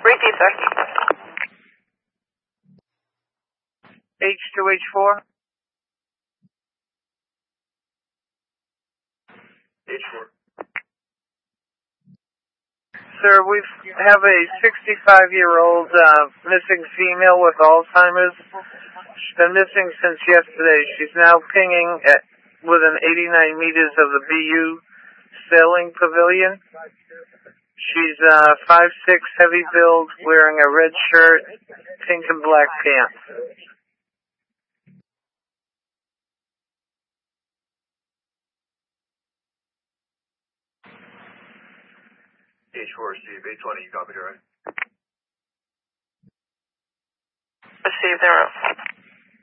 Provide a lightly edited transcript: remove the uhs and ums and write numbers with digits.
Repeat, sir. H2H4. H4. Sir, we have a 65-year-old missing female with Alzheimer's. She's been missing since yesterday. She's now pinging within 89 meters of the BU sailing pavilion. She's 5'6", heavy build, wearing a red shirt, pink and black pants. H4, Steve. 820, you copy, right? Received, 0.